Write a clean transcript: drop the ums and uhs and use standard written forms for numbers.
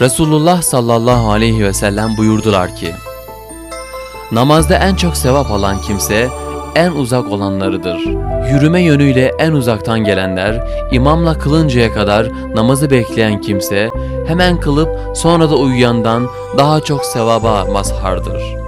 Resulullah sallallahu aleyhi ve sellem buyurdular ki, namazda en çok sevap alan kimse en uzak olanlarıdır. Yürüme yönüyle en uzaktan gelenler, imamla kılıncaya kadar namazı bekleyen kimse, hemen kılıp sonra da uyuyandan daha çok sevaba mazhardır.